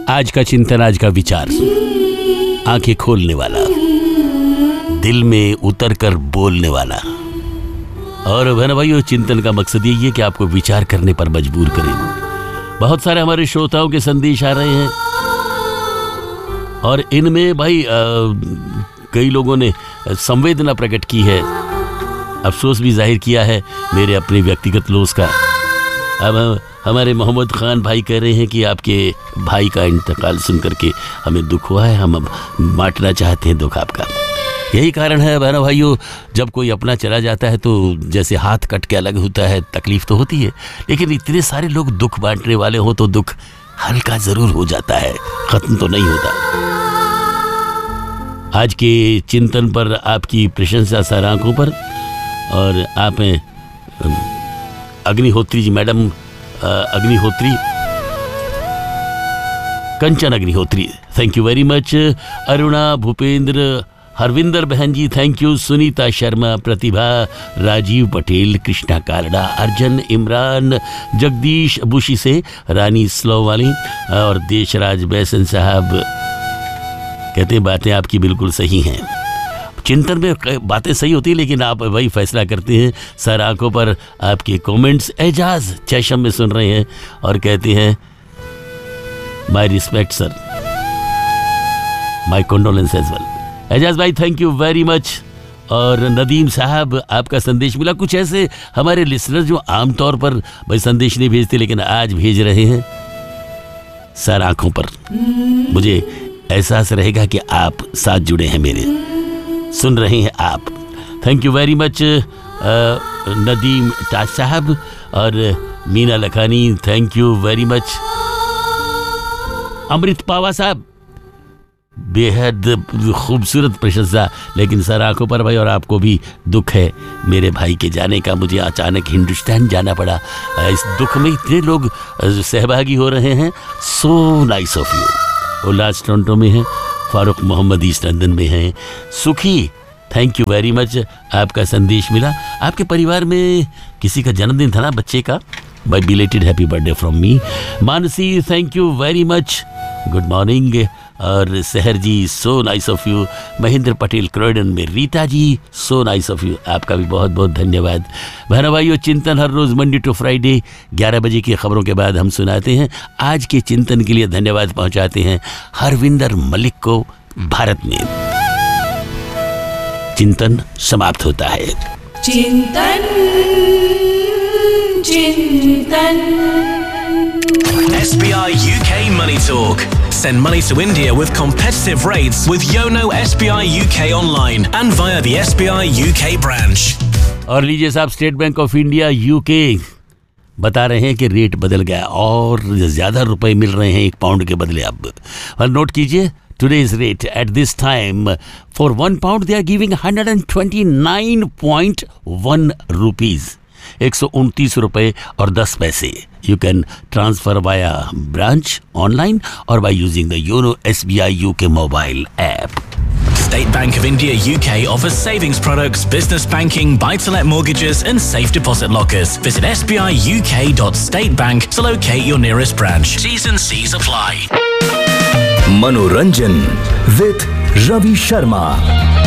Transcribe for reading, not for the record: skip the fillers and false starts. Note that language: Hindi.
आज का चिंतन, आज का विचार आंखें खोलने वाला, दिल में उतर कर बोलने वाला। और बहन भाइयों, चिंतन का मकसद यही है कि आपको विचार करने पर मजबूर करें। बहुत सारे हमारे श्रोताओं के संदेश आ रहे हैं और इनमें भाई कई लोगों ने संवेदना प्रकट की है, अफसोस भी जाहिर किया है मेरे अपने व्यक्तिगत लॉस का। अब हमारे मोहम्मद खान भाई कह रहे हैं कि आपके भाई का इंतकाल सुन करके हमें दुख हुआ है, हम अब बांटना चाहते हैं दुख आपका। यही कारण है बहनों भाइयों, जब कोई अपना चला जाता है तो जैसे हाथ कट के अलग होता है, तकलीफ तो होती है, लेकिन इतने सारे लोग दुख बांटने वाले हो तो दुख हल्का जरूर हो जाता है, खत्म तो नहीं होता। आज के चिंतन पर आपकी प्रशंसा सर आंखों पर, और आप Agnihotri ji, madam Agnihotri, Kanchan Agnihotri, thank you very much. Aruna, Bhupendra, Harvinder बहन जी थैंक यू, सुनीता शर्मा, प्रतिभा, राजीव पटेल, कृष्णा कालड़ा, अर्जन, इमरान, जगदीश बुशी से, रानी स्लोवाली और देशराज बैसन साहब कहते हैं बातें आपकी बिल्कुल सही हैं। चिंतन में बातें सही होती है लेकिन आप वही फैसला करते हैं। सर आंखों पर आपके कमेंट्स एजाज चैशम में सुन रहे हैं और कहते हैं my respect sir, my condolence as well. Ejaz भाई थैंक यू वेरी मच। और नदीम साहब, आपका संदेश मिला। कुछ ऐसे हमारे लिसनर जो आमतौर पर भाई संदेश नहीं भेजते लेकिन आज भेज रहे हैं सर आंखों पर। मुझे एहसास रहेगा कि आप साथ जुड़े हैं मेरे, सुन रहे हैं आप। Thank you very much Nadeem ताज साहब और Meena Lakhani, thank you very much. अमृत पावा साहब, बेहद खूबसूरत प्रशंसा, लेकिन सर आंखों पर भाई और आपको भी दुख है मेरे भाई के जाने का। मुझे अचानक हिंदुस्तान जाना पड़ा, इस दुख में इतने लोग सहभागी हो रहे हैं। So nice of you. Ullas Toronto में है, फारूक मोहम्मद ईस्ट लंदन में हैं, सुखी थैंक यू वेरी मच। आपका संदेश मिला। आपके परिवार में किसी का जन्मदिन था ना, बच्चे का? Bye belated happy birthday from me. Mansi thank you very much, good morning. और सहर जी so nice of you. Mahendra Patel Croydon में, Rita ji so nice of you, आपका भी बहुत बहुत धन्यवाद। बहनों भाइयों, चिंतन हर रोज मंडे टू फ्राइडे 11 बजे की खबरों के बाद हम सुनाते हैं। आज के चिंतन के लिए धन्यवाद पहुंचाते हैं हरविंदर मलिक को भारत में। चिंतन समाप्त होता है। चिंतन SBI UK Money Talk. Send money to India with competitive rates with Yono SBI UK online and via the SBI UK branch. और लीजिए साहब, state bank of India UK बता रहे हैं कि रेट बदल गया और ज़्यादा रुपए मिल रहे हैं 1 पाउंड के बदले अब। और नोट कीजिए, today's rate at this time for 1 pound they are giving 129.1 rupees, 129 रुपए और 10 पैसे। You can transfer via branch, online or by using the Yono SBI UK mobile app. State Bank of India UK offers savings products, business banking, buy-to-let mortgages and safe deposit lockers. Visit sbiuk.statebank to locate your nearest branch. T's and C's apply. मनोरंजन with Ravi Sharma।